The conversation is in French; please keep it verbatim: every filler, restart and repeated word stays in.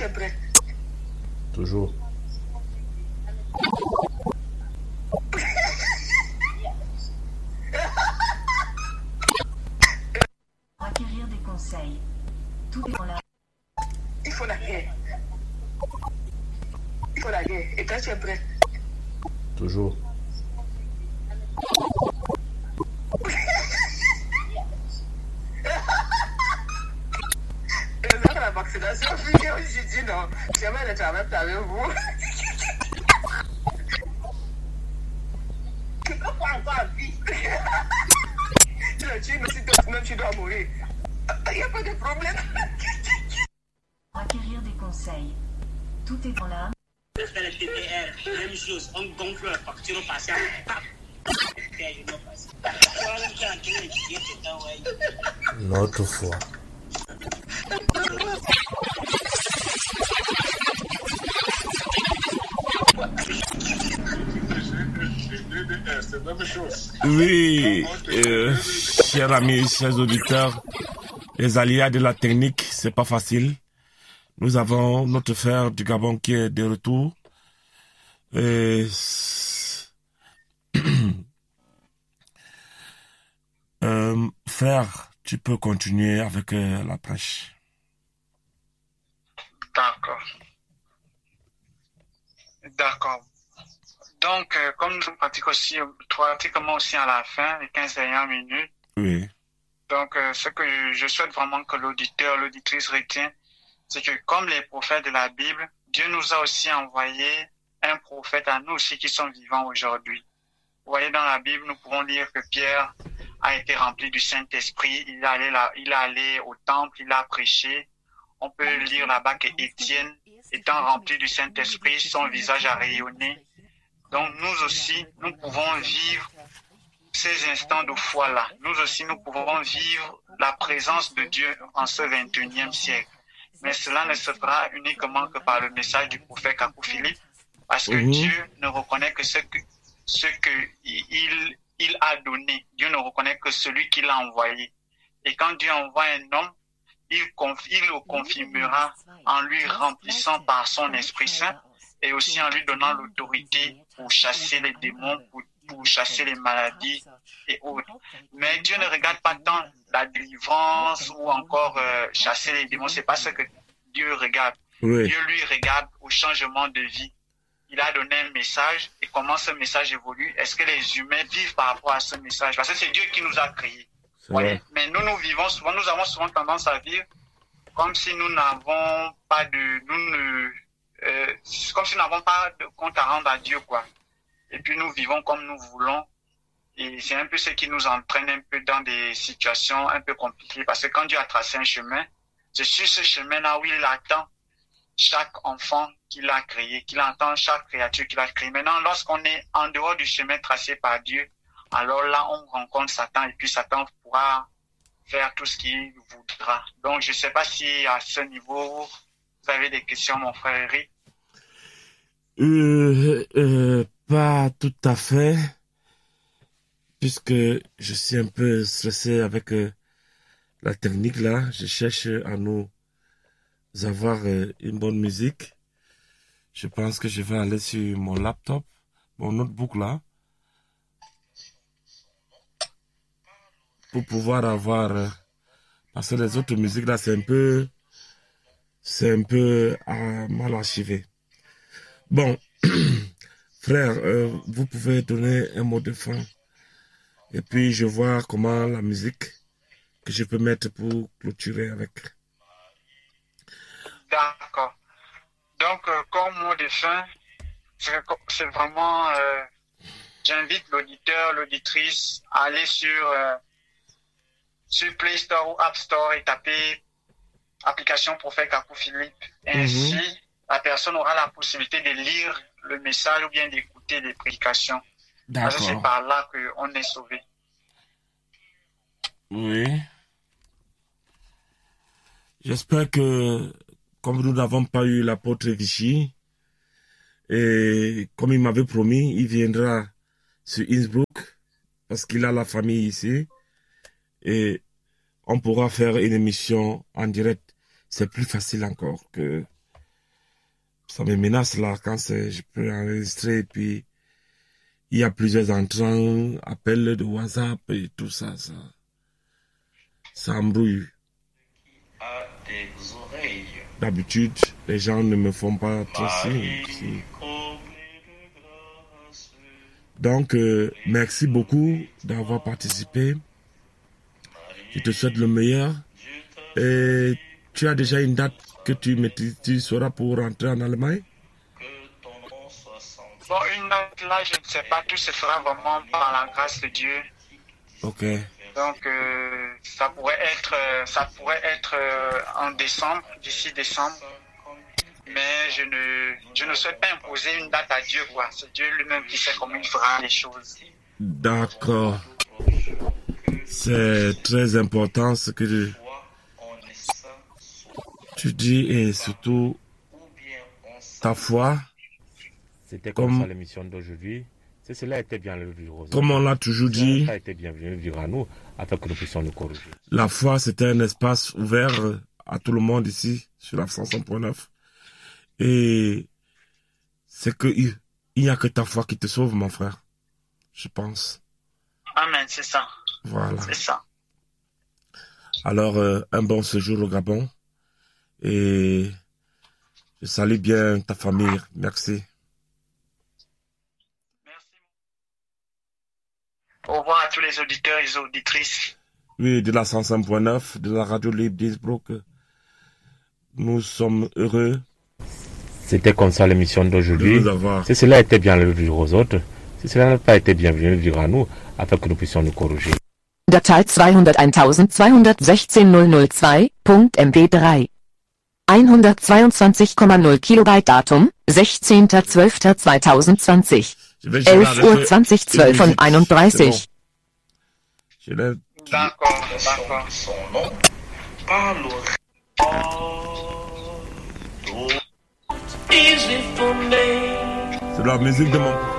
es prêt? Toujours. Acquérir des conseils. Tout est dans la... Il faut la guerre. Il faut la guerre. Et toi, tu es prêt? Toujours. La vaccination, j'ai dit non. Jamais le travail avec vous. Tu ne peux pas encore vivre. Tu le tues, mais si toi-même tu dois mourir. Il n'y a pas de problème. Acquérir des conseils. Tout est dans l'âme. Je fais les P P R, même chose, on gonfle la facture au passage. Notre foi. Oui, euh, chers amis, chers auditeurs, les aléas de la technique, c'est pas facile. Nous avons notre frère du Gabon qui est de retour. Et... euh, frère, tu peux continuer avec euh, la prêche. D'accord. D'accord. Donc, euh, comme nous pratiquons aussi, pratiquement aussi à la fin, les quinze dernières minutes. Oui. Donc, euh, ce que je souhaite vraiment que l'auditeur, l'auditrice retienne, c'est que comme les prophètes de la Bible, Dieu nous a aussi envoyé un prophète à nous aussi qui sont vivants aujourd'hui. Vous voyez, dans la Bible, nous pouvons lire que Pierre a été rempli du Saint-Esprit, il est allé là, il est allé au temple, il a prêché. On peut lire là-bas que Étienne, étant rempli du Saint-Esprit, son visage a rayonné. Donc nous aussi, nous pouvons vivre ces instants de foi-là. Nous aussi, nous pouvons vivre la présence de Dieu en ce vingt et unième siècle. Mais cela ne se fera uniquement que par le message du prophète Kakou Philippe, parce que mmh. Dieu ne reconnaît que ce que, ce que il, il a donné. Dieu ne reconnaît que celui qu'il a envoyé. Et quand Dieu envoie un homme, il, conf, il le confirmera en lui remplissant par son Esprit Saint et aussi en lui donnant l'autorité pour chasser les démons, pour, pour chasser les maladies et autres. Mais Dieu ne regarde pas tant la délivrance ou encore euh, chasser les démons. C'est pas ce que Dieu regarde. Oui. Dieu lui regarde au changement de vie. Il a donné un message et comment ce message évolue. Est-ce que les humains vivent par rapport à ce message? Parce que c'est Dieu qui nous a créés. Ouais. Mais nous, nous vivons souvent, nous avons souvent tendance à vivre comme si nous n'avons pas de, nous ne, euh, comme si nous n'avons pas de compte à rendre à Dieu, quoi. Et puis nous vivons comme nous voulons. Et c'est un peu ce qui nous entraîne un peu dans des situations un peu compliquées. Parce que quand Dieu a tracé un chemin, c'est sur ce chemin-là où il attend chaque enfant qu'il a créé, qu'il attend chaque créature qu'il a créée. Maintenant, lorsqu'on est en dehors du chemin tracé par Dieu, alors là, on rencontre Satan et puis Satan pourra faire tout ce qu'il voudra. Donc, je ne sais pas si à ce niveau, vous avez des questions, mon frère Eric. Euh, euh, pas tout à fait, puisque je suis un peu stressé avec euh, la technique là. Je cherche à nous avoir euh, une bonne musique. Je pense que je vais aller sur mon laptop, mon notebook là, pour pouvoir avoir, euh, parce que les autres musiques là, c'est un peu, c'est un peu euh, mal archivé. Bon, frère, euh, vous pouvez donner un mot de fin. Et puis, je vois comment la musique que je peux mettre pour clôturer avec. D'accord. Donc, euh, comme mot de fin, c'est vraiment, euh, j'invite l'auditeur, l'auditrice à aller sur, euh, sur Play Store ou App Store et taper application Prophète Kakou Philippe. Ainsi, mm-hmm. la personne aura la possibilité de lire le message ou bien d'écouter les prédications. D'accord. Parce que c'est par là qu'on est sauvé. Oui. J'espère que, comme nous n'avons pas eu l'apôtre Vichy, et comme il m'avait promis, il viendra sur Innsbruck, parce qu'il a la famille ici, et on pourra faire une émission en direct. C'est plus facile encore que ça me menace là quand c'est, je peux enregistrer et puis il y a plusieurs entrants, appels de WhatsApp et tout ça, ça, ça embrouille. D'habitude, les gens ne me font pas trop signe. Si. Donc, euh, merci beaucoup d'avoir participé. Je te souhaite le meilleur. Et tu as déjà une date que tu maîtrises, tu sauras pour rentrer en Allemagne? Bon, une date là, je ne sais pas, tout se fera vraiment par la grâce de Dieu. Ok. Donc, euh, ça pourrait être, euh, ça pourrait être euh, en décembre, d'ici décembre. Mais je ne, je ne souhaite pas imposer une date à Dieu, quoi. C'est Dieu lui-même qui sait comment il fera les choses. D'accord. C'est très important ce que je, tu dis et surtout ta foi. C'était comme, comme ça l'émission d'aujourd'hui. C'est cela était bien le virus. Comme on l'a toujours dit, ça a été bienvenu vivre à nous afin que nous puissions nous corriger. La foi, c'était un espace ouvert à tout le monde ici sur la cent cinq point neuf. Et c'est que il n'y a que ta foi qui te sauve, mon frère. Je pense. Amen, c'est ça. Voilà. C'est ça. Alors, euh, un bon séjour au Gabon. Et je salue bien ta famille. Merci. Merci. Au revoir à tous les auditeurs et auditrices. Oui, de la cent cinq point neuf, de la radio libre d'Innsbruck. Nous sommes heureux. C'était comme ça l'émission d'aujourd'hui. Si cela était bien le vivre aux autres, si cela n'a pas été bienvenu vivre à nous, afin que nous puissions nous corriger. Datei zweihunderteintausendzweihundertsechzehn null null zwei Punkt M P drei. hundertzweiundzwanzig Komma null Kilobyte Datum, sechzehnter zwölfter zweitausendzwanzig. elf Uhr zwanzig, zwölf und einunddreißig. D'accord, d'accord. C'est la musique de mon